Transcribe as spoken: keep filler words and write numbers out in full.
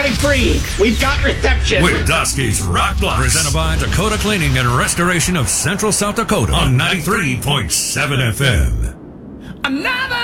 everybody breathe. We've got reception. With Dusky's Rock Blocks. Presented by Dakota Cleaning and Restoration of Central South Dakota on ninety-three point seven F M. Another